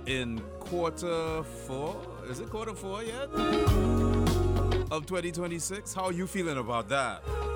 in quarter four. Is it quarter four yet? Of 2026? How are you feeling about that?